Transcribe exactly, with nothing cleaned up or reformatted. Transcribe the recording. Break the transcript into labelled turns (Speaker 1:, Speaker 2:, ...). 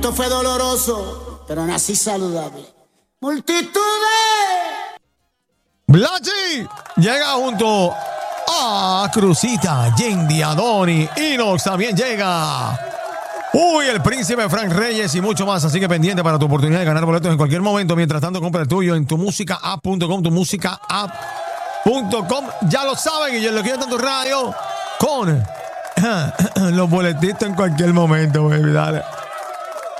Speaker 1: Esto fue doloroso, pero nací saludable. Multitudes.
Speaker 2: Blachi llega junto a Cruzita, Yendi, Adoni, Inox también llega. Uy, el príncipe Frank Reyes y mucho más. Así que pendiente para tu oportunidad de ganar boletos en cualquier momento. Mientras tanto, compra el tuyo en tu música app punto com, tu música app punto com. Ya lo saben, y yo lo quiero tanto radio con los boletitos en cualquier momento, baby. Dale.